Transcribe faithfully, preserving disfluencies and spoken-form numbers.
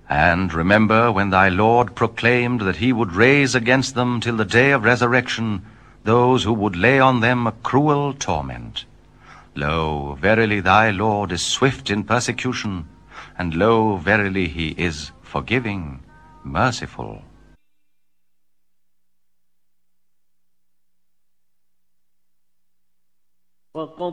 And remember when thy Lord proclaimed that he would raise against them till the day of resurrection those who would lay on them a cruel torment. Lo, verily thy Lord is swift in persecution, and lo, verily he is forgiving, merciful. وقط